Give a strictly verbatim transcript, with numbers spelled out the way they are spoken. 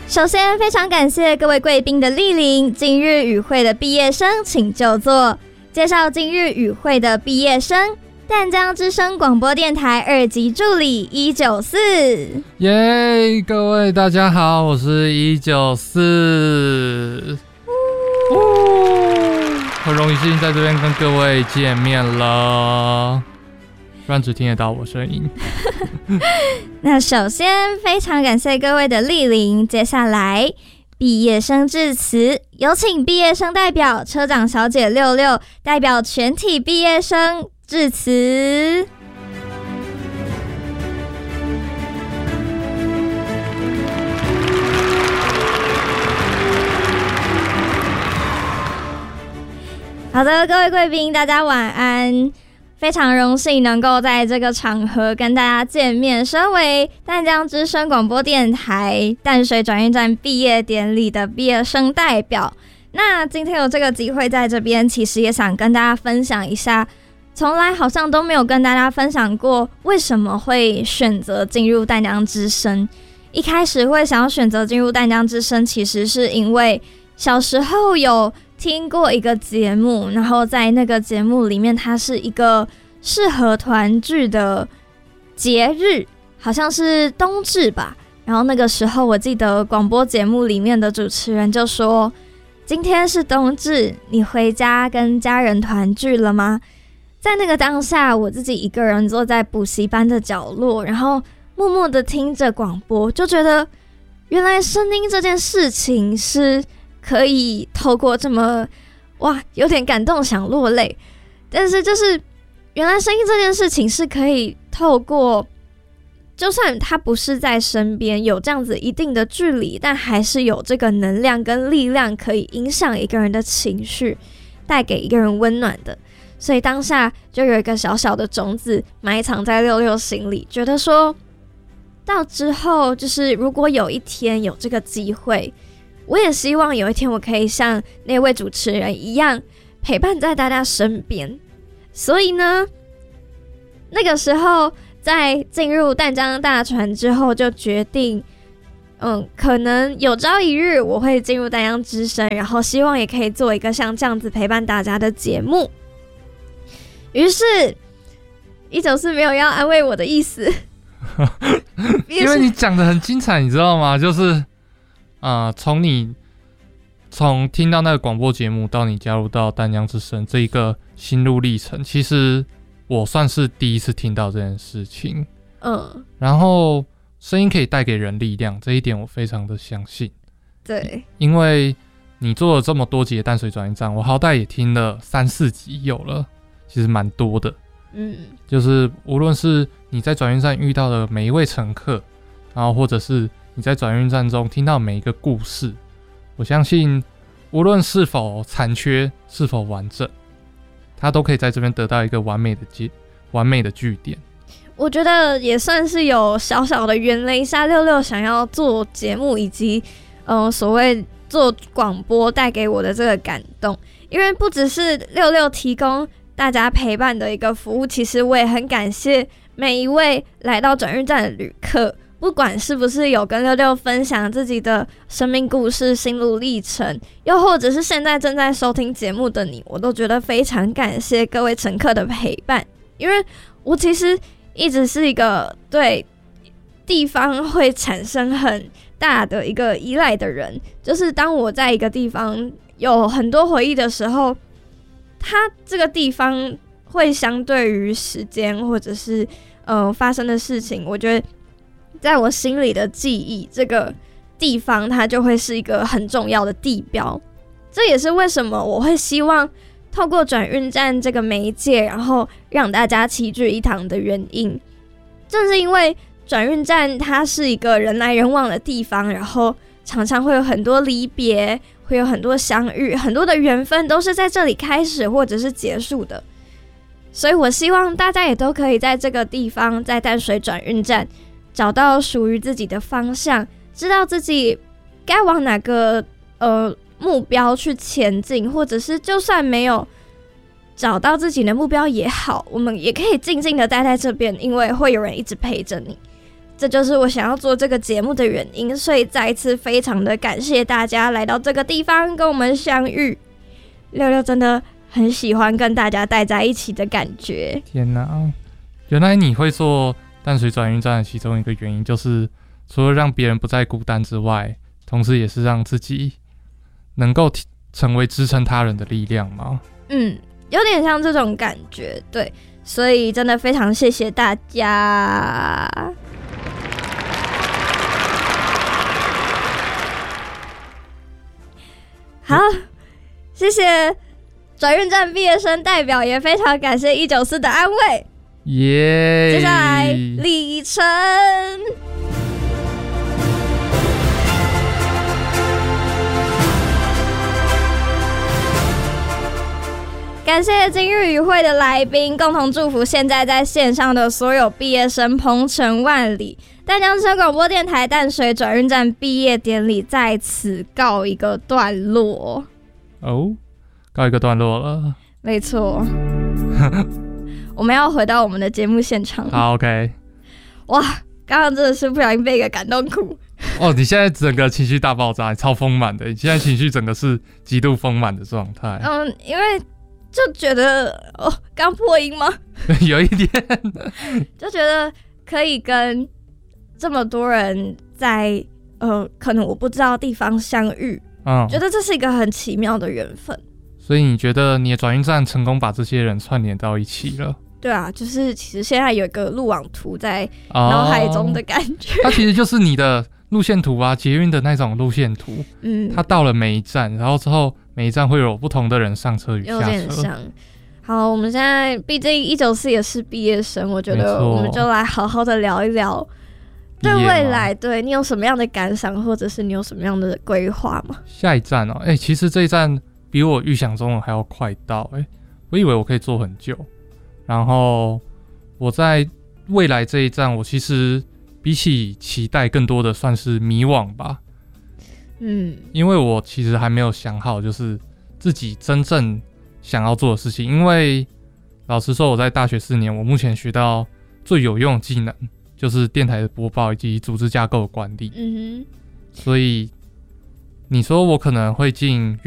首先非常感谢各位贵宾的莅临，今日与会的毕业生请就座。介绍今日与会的毕业生，淡江之声广播电台二级助理一九四。 耶，各位大家好，我是一九四。很荣幸在这边跟各位见面了，不然只听得到我声音。 那首先非常感谢各位的莅临，接下来毕业生致辞，有请毕业生代表车长小姐六六代表全体毕业生致辞。好的，各位贵宾，大家晚安。非常荣幸能够在这个场合跟大家见面。身为淡江之声广播电台淡水转运站毕业典礼的毕业生代表，那今天有这个机会在这边，其实也想跟大家分享一下，从来好像都没有跟大家分享过为什么会选择进入淡江之声。一开始会想要选择进入淡江之声，其实是因为小时候有听过一个节目，然后在那个节目里面，它是一个适合团聚的节日，好像是冬至吧。然后那个时候，我记得广播节目里面的主持人就说：“今天是冬至，你回家跟家人团聚了吗？”在那个当下，我自己一个人坐在补习班的角落，然后默默的听着广播，就觉得原来声音这件事情是可以透过这么哇，有点感动想落泪，但是就是原来声音这件事情是可以透过，就算他不是在身边有这样子一定的距离，但还是有这个能量跟力量可以影响一个人的情绪，带给一个人温暖的。所以当下就有一个小小的种子埋藏在六六心里，觉得说到之后就是如果有一天有这个机会，我也希望有一天我可以像那位主持人一样陪伴在大家身边。所以呢，那个时候在进入淡江大船之后，就决定嗯，可能有朝一日我会进入淡江之声，然后希望也可以做一个像这样子陪伴大家的节目。于是一九四没有要安慰我的意思因为你讲得很精彩，你知道吗？就是啊，从、呃、你从听到那个广播节目到你加入到淡江之声这一个心路历程，其实我算是第一次听到这件事情。嗯，然后声音可以带给人力量，这一点我非常的相信。 对， 因为你做了这么多集的淡水转运站，我好歹也听了三四集有了，其实蛮多的。嗯，就是无论是你在转运站遇到的每一位乘客，然后或者是你在转运站中听到每一个故事，我相信无论是否残缺是否完整，它都可以在这边得到一个完美的结完美的句点。 我觉得也算是有小小的圆了一下六六想要做节目以及呃所谓做广播带给我的这个感动。因为不只是六六提供大家陪伴的一个服务，其实我也很感谢每一位来到转运站的旅客，不管是不是有跟六六分享自己的生命故事、心路历程，又或者是现在正在收听节目的你，我都觉得非常感谢各位乘客的陪伴。因为我其实一直是一个对地方会产生很大的一个依赖的人，就是当我在一个地方有很多回忆的时候，它这个地方会相对于时间或者是呃发生的事情，我觉得在我心里的记忆，这个地方它就会是一个很重要的地标。这也是为什么我会希望透过转运站这个媒介，然后让大家齐聚一堂的原因。正是因为转运站它是一个人来人往的地方，然后常常会有很多离别，会有很多相遇，很多的缘分都是在这里开始或者是结束的。所以我希望大家也都可以在这个地方，在淡水转运站找到属于自己的方向，知道自己该往哪个呃目标去前进，或者是就算没有找到自己的目标也好，我们也可以静静的待在这边，因为会有人一直陪着你。 这就是我想要做这个节目的原因，所以再一次非常的感谢大家来到这个地方跟我们相遇。六六真的很喜欢跟大家待在一起的感觉。 天哪，原来你会做淡水转运站的其中一个原因，就是除了让别人不再孤单之外，同时也是让自己能够成为支撑他人的力量吗？ 嗯，有点像这种感觉，对，所以真的非常谢谢大家。好，谢谢转运站毕业生代表，也非常感谢一九四的安慰。 耶、yeah ！ 接下来李晨。感谢今日与会的来宾，共同祝福现在在线上的所有毕业生鹏程万里。淡江之声广播电台淡水转运站毕业典礼在此告一个段落。 哦，告一个段落了。 没错，我们要回到我们的节目现场。 好 ，OK。 哇，刚刚真的是不小心被一个感动哭。 哦，你现在整个情绪大爆炸，超丰满的。你现在情绪整个是极度丰满的状态。 嗯，因为就觉得哦，刚破音吗？ 有一点， 就觉得可以跟这么多人在呃，可能我不知道的地方相遇，嗯，觉得这是一个很奇妙的缘分。 所以你觉得你的转运站成功把这些人串联到一起了？ 对啊，就是其实现在有一个路网图在脑海中的感觉， 哦，它其实就是你的路线图啊，捷运的那种路线图。嗯，它到了每一站，然后之后每一站会有不同的人上车与下车， 有点像。好，我们现在毕竟一九四也是毕业生，我觉得我们就来好好的聊一聊对未来，对你有什么样的感想，或者是你有什么样的规划吗？ 下一站哦，哎、欸，其实这一站比我预想中的还要快到，哎、欸，我以为我可以坐很久。然后我在未来这一站，我其实比起期待更多的算是迷惘吧。嗯，因为我其实还没有想好，就是自己真正想要做的事情。因为老实说，我在大学四年，我目前学到最有用的技能就是电台的播报以及组织架构的管理。嗯哼，所以你说我可能会进